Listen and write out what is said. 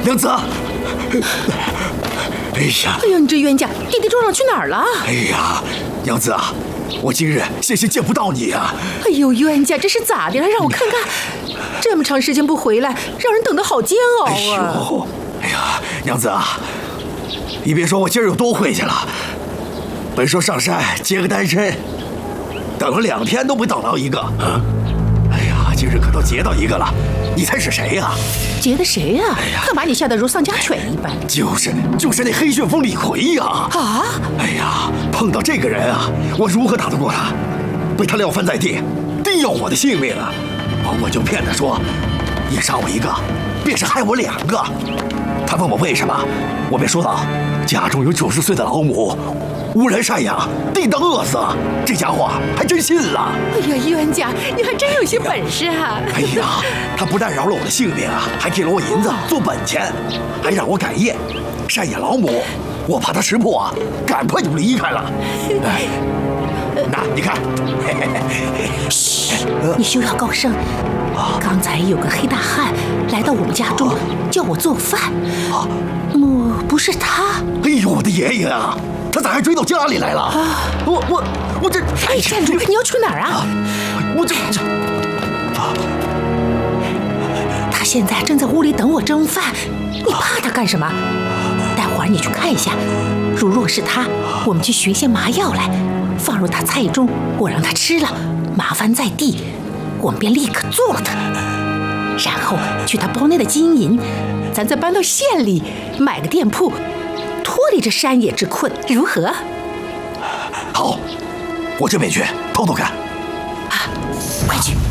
娘子，哎呀， 你这冤家，弟弟撞上去哪儿了？ 哎呀，娘子啊，我今日险些见不到你啊！ 哎呦，冤家，这是咋的了？让我看看，这么长时间不回来，让人等得好煎熬啊！ 哎呀，娘子啊，你别说我今儿有多晦气了。本说上山接个单身，等了2天都没等到一个。哎呀，今日可都结到一个了，你猜是谁呀？ 结的谁呀？可把你吓得如丧家犬一般。 就是那黑旋风李逵呀！ 啊！ 哎呀，碰到这个人啊，我如何打得过他？被他撂翻在地，定要我的性命啊！我就骗他说，你杀我一个，便是害我2个。他问我为什么，我便说道，家中有90岁的老母，无人赡养，定当饿死。这家伙还真信了。 哎呀，冤家，你还真有些本事啊！ 哎呀，他不但饶了我的性命啊，还给了我银子做本钱，还让我改业赡养老母。我怕他识破啊，赶快就离开了。那你看， 嘘，你休要高声。刚才有个黑大汉来到我们家中，叫我做饭。不是他。 哎呦，我的爷爷啊！他咋还追到家里来了？我这…… 哎，站住！你要去哪儿啊？ 我这…… 他现在正在屋里等我蒸饭，你怕他干什么？待会儿你去看一下，若是他，我们去寻些麻药来，放入他菜中，我让他吃了，麻烦在地，我们便立刻做了他。然后取他包内的金银，咱再搬到县里买个店铺，脱离这山野之困，如何？ 好，我这边去偷偷看。 快去！